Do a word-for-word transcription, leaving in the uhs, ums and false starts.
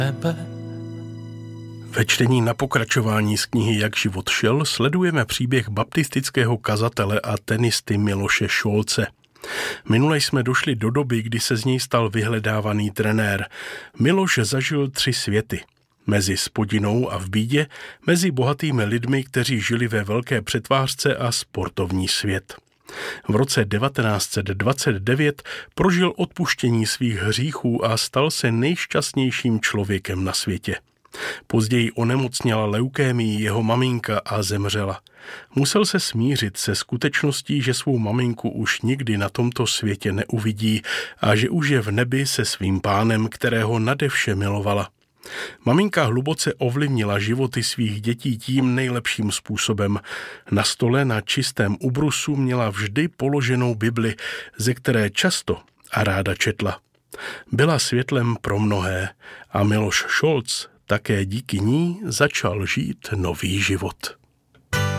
Ve čtení na pokračování z knihy Jak život šel sledujeme příběh baptistického kazatele a tenisty Miloše Šolce. Minule jsme došli do doby, kdy se z něj stal vyhledávaný trenér. Miloš zažil tři světy. Mezi spodinou a v bídě, mezi bohatými lidmi, kteří žili ve velké přetvářce a sportovní svět. V roce devatenáct set dvacet devět prožil odpuštění svých hříchů a stal se nejšťastnějším člověkem na světě. Později onemocněla leukémii jeho maminka a zemřela. Musel se smířit se skutečností, že svou maminku už nikdy na tomto světě neuvidí a že už je v nebi se svým pánem, kterého nade vše milovala. Maminka hluboce ovlivnila životy svých dětí tím nejlepším způsobem. Na stole na čistém ubrusu měla vždy položenou Bibli, ze které často a ráda četla. Byla světlem pro mnohé a Miloš Šolc také díky ní začal žít nový život.